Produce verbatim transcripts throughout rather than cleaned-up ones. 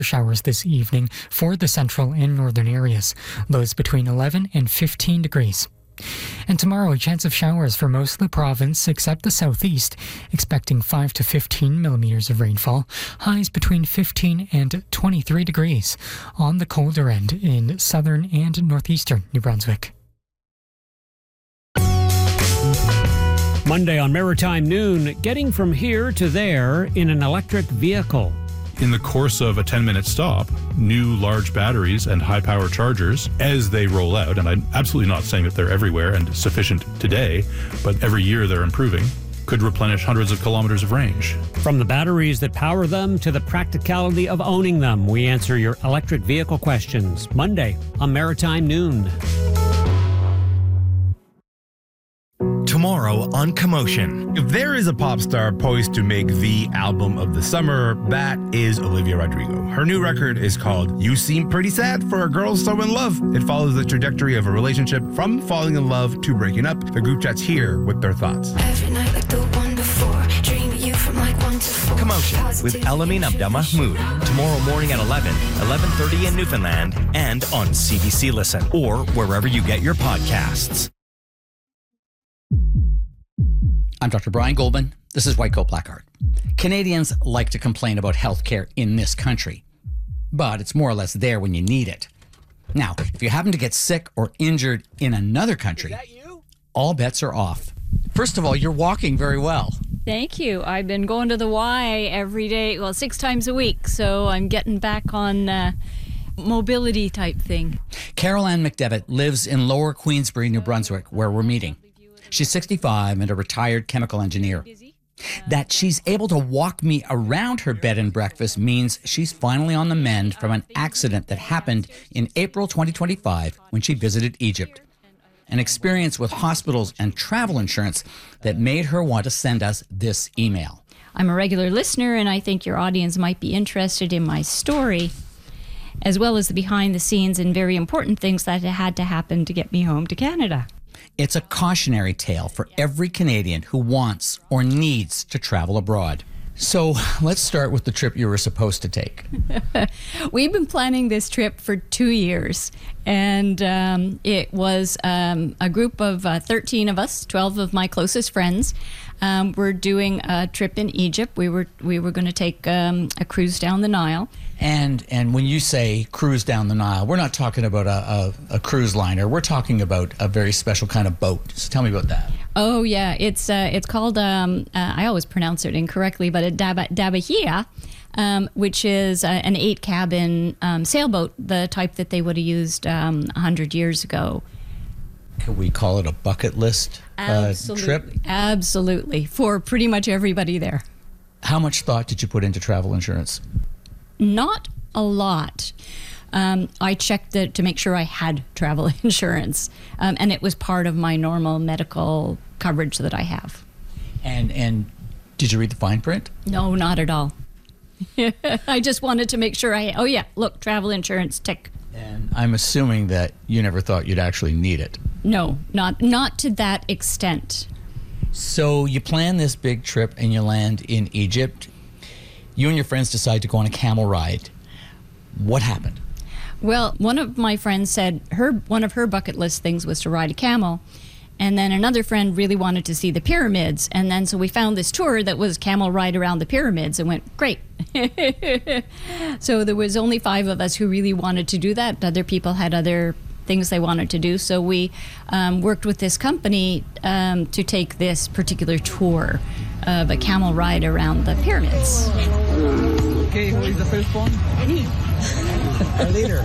Showers this evening for the central and northern areas. Lows between eleven and fifteen degrees. And tomorrow, a chance of showers for most of the province except the southeast, expecting five to fifteen millimeters of rainfall. Highs between fifteen and twenty-three degrees on the colder end in southern and northeastern New Brunswick. Monday on Maritime Noon, getting from here to there in an electric vehicle. In the course of a ten-minute stop, new large batteries and high-power chargers, as they roll out, and I'm absolutely not saying that they're everywhere and sufficient today, but every year they're improving, could replenish hundreds of kilometers of range. From the batteries that power them to the practicality of owning them, we answer your electric vehicle questions. Monday on Maritime Noon. Tomorrow on Commotion. If there is a pop star poised to make the album of the summer, that is Olivia Rodrigo. Her new record is called You Seem Pretty Sad for a Girl So in Love. It follows the trajectory of a relationship from falling in love to breaking up. The group chat's here with their thoughts. Every night like the one before, dream of you from like one to four. Commotion with Elamin Abdelmahmoud. Tomorrow morning at eleven, eleven thirty in Newfoundland, and on C B C Listen or wherever you get your podcasts. I'm Doctor Brian Goldman. This is White Coat Black Art. Canadians like to complain about healthcare in this country, but it's more or less there when you need it. Now, if you happen to get sick or injured in another country, all bets are off. First of all, you're walking very well. Thank you. I've been going to the Y every day, well, six times a week, so I'm getting back on uh, mobility type thing. Carol Ann McDevitt lives in Lower Queensbury, New Brunswick, where we're meeting. She's sixty-five and a retired chemical engineer. That she's able to walk me around her bed and breakfast means she's finally on the mend from an accident that happened in April twenty twenty-five when she visited Egypt. An experience with hospitals and travel insurance that made her want to send us this email. I'm a regular listener, and I think your audience might be interested in my story, as well as the behind the scenes and very important things that had to happen to get me home to Canada. It's a cautionary tale for every Canadian who wants or needs to travel abroad. So let's start with the trip you were supposed to take. We've been planning this trip for two years, and um, it was um, a group of uh, thirteen of us, twelve of my closest friends. Um, we're doing a trip in Egypt. We were we were going to take um, a cruise down the Nile. And and when you say cruise down the Nile, we're not talking about a, a, a cruise liner. We're talking about a very special kind of boat. So tell me about that. Oh yeah, it's uh, it's called. Um, uh, I always pronounce it incorrectly, but a daba, dabahia, um, which is uh, an eight-cabin um, sailboat, the type that they would have used um, a hundred years ago. Could we call it a bucket list uh, Absolutely. trip? Absolutely, for pretty much everybody there. How much thought did you put into travel insurance? Not a lot. Um, I checked it to make sure I had travel insurance, um, and it was part of my normal medical coverage that I have. And and did you read the fine print? No, not at all. I just wanted to make sure I, oh yeah, look, travel insurance, tick. And I'm assuming that you never thought you'd actually need it. No, not not to that extent. So you plan this big trip and you land in Egypt. You and your friends decide to go on a camel ride. What happened? Well, one of my friends said her one of her bucket list things was to ride a camel. And then another friend really wanted to see the pyramids. And then so we found this tour that was camel ride around the pyramids and went, great. So there was only five of us who really wanted to do that. Other people had other things they wanted to do. So we um, worked with this company um, to take this particular tour of a camel ride around the pyramids. Okay, who is the first one? Me. Our leader.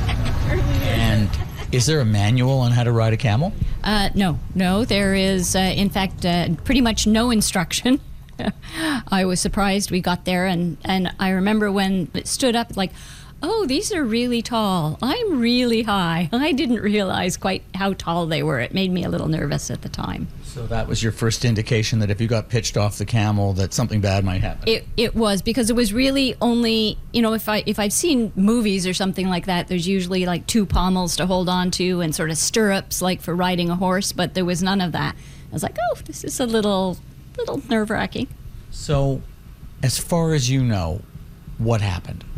And is there a manual on how to ride a camel? Uh, no, no. There is, uh, in fact, uh, pretty much no instruction. I was surprised we got there, and, and I remember when it stood up, like, oh, these are really tall. I'm really high. I didn't realize quite how tall they were. It made me a little nervous at the time. So that was your first indication that if you got pitched off the camel, that something bad might happen. It it was, because it was really only, you know, if I if I've seen movies or something like that, there's usually like two pommels to hold on to and sort of stirrups like for riding a horse, but there was none of that. I was like, oh, this is a little little nerve-wracking. So, as far as you know, what happened?